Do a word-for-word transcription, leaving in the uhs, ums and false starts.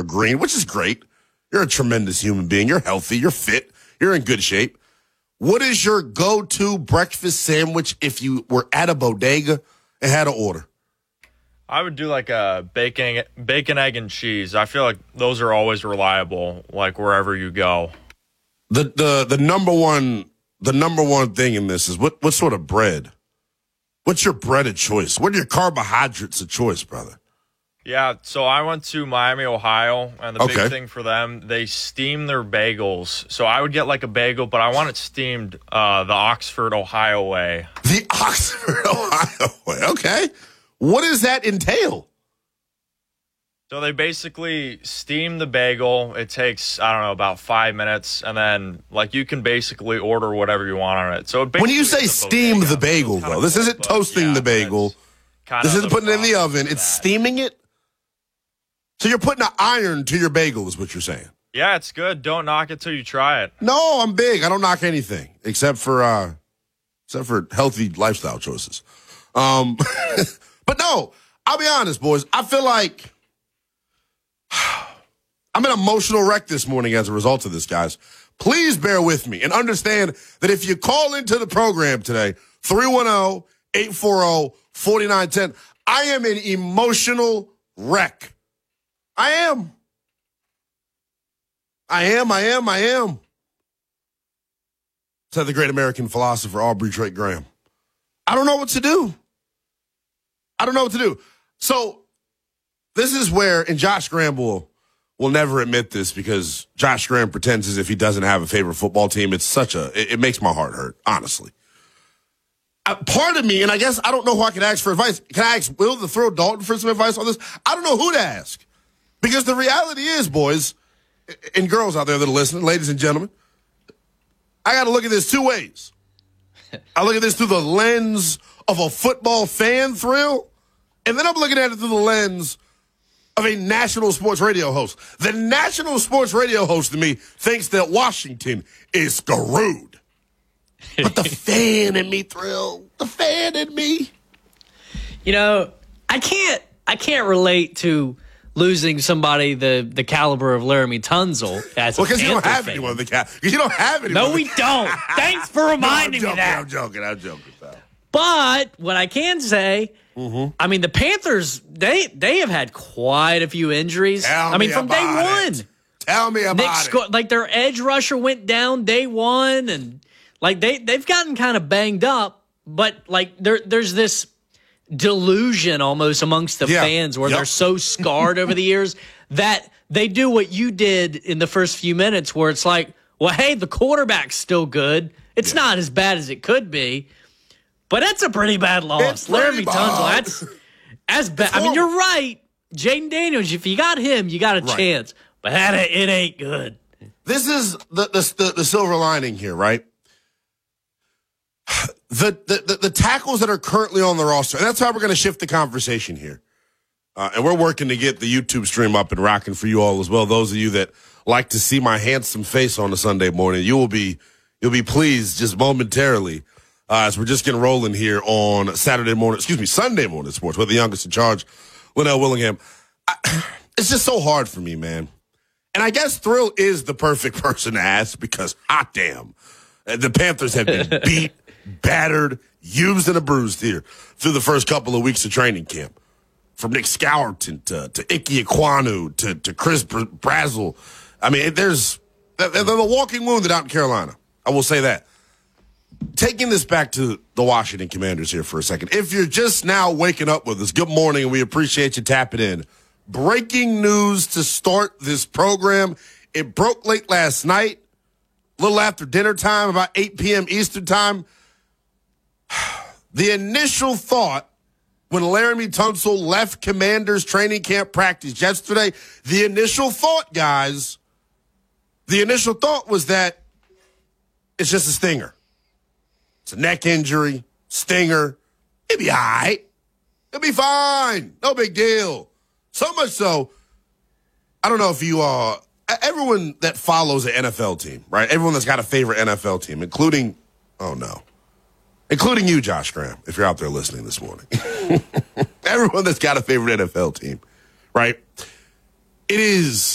green, which is great. You're a tremendous human being. You're healthy. You're fit. You're in good shape. What is your go-to breakfast sandwich if you were at a bodega and had to order? I would do like a bacon, bacon, egg, and cheese. I feel like those are always reliable, like wherever you go. The the the number one the number one thing in this is what what sort of bread? What's your bread of choice? What are your carbohydrates of choice, brother? Yeah, so I went to Miami, Ohio, and the Okay. big thing for them, they steam their bagels. So I would get like a bagel, but I want it steamed uh, the Oxford, Ohio way. The Oxford, Ohio way. Okay. What does that entail? So they basically steam the bagel. It takes, I don't know, about five minutes. And then, like, you can basically order whatever you want on it. So it When you basically say is a steam bodega. the bagel, It's kinda though, this cool, isn't but toasting yeah, the bagel. that's kind This of isn't the putting it in the process oven. of It's that. steaming it. So you're putting an iron to your bagel is what you're saying. Yeah, it's good. Don't knock it till you try it. No, I'm big. I don't knock anything except for uh, except for healthy lifestyle choices. Um, but no, I'll be honest, boys. I feel like I'm an emotional wreck this morning as a result of this, guys. Please bear with me and understand that if you call into the program today, three one zero, eight four zero, four nine one zero, I am an emotional wreck. I am. I am, I am, I am. Said the great American philosopher Aubrey Drake Graham. I don't know what to do. I don't know what to do. So this is where, and Josh Graham will, will never admit this because Josh Graham pretends as if he doesn't have a favorite football team. It's such a, it, it makes my heart hurt, honestly. Uh, part of me, and I guess I don't know who I can ask for advice. Can I ask Will to throw Dalton for some advice on this? I don't know who to ask. Because the reality is, boys, and girls out there that are listening, ladies and gentlemen, I got to look at this two ways. I look at this through the lens of a football fan thrill, and then I'm looking at it through the lens of a national sports radio host. The national sports radio host to me thinks that Washington is screwed. But the fan in me thrill, the fan in me. You know, I can't I can't relate to losing somebody the, the caliber of Laramie Tunsil as Well, a because you don't Panther have fan. anyone in the cat. Because you don't have anyone. No, we don't. Thanks for reminding no, me that. I'm joking. I'm joking. Pal. But what I can say, mm-hmm. I mean, the Panthers, they they have had quite a few injuries. Tell I mean, me from day about one. it. Tell me about Nick it. Sco- like their edge rusher went down day one, and like they they've gotten kind of banged up. But like there there's this delusion almost amongst the Yeah. fans where Yep. they're so scarred over the years that they do what you did in the first few minutes, where it's like, well, hey, the quarterback's still good. It's Yeah. not as bad as it could be, but that's a pretty bad loss. It's pretty Laramie bad. Tunsil, that's as bad. I mean, horrible. you're right. Jaden Daniels, if you got him, you got a Right. chance. But that it ain't good. This is the, the the the silver lining here, right? The, the the the tackles that are currently on the roster, and that's how we're going to shift the conversation here. Uh, and we're working to get the YouTube stream up and rocking for you all as well. Those of you that like to see my handsome face on a Sunday morning, you will be you'll be pleased just momentarily uh, as we're just getting rolling here on Saturday morning. Excuse me, Sunday morning sports with the youngest in charge, Linnell Willingham. I, it's just so hard for me, man. And I guess Thrill is the perfect person to ask because, hot damn, the Panthers have been beat, battered, used, and abused here through the first couple of weeks of training camp. From Nick Scourton to, to Ike Ekwonu to, to Chris Brazzell. I mean, there's they're the walking wounded out in Carolina. I will say that. Taking this back to the Washington Commanders here for a second. If you're just now waking up with us, good morning, and we appreciate you tapping in. Breaking news to start this program. It broke late last night, a little after dinner time, about eight p.m. Eastern time. The initial thought when Laramie Tunsil left Commanders training camp practice yesterday, the initial thought, guys, the initial thought was that it's just a stinger. It's a neck injury, stinger. It'll be all right. It'll be fine. No big deal. So much so, I don't know if you uh everyone that follows an N F L team, right? Everyone that's got a favorite N F L team, including, oh no, including you, Josh Graham, if you're out there listening this morning. Everyone that's got a favorite N F L team, right? It is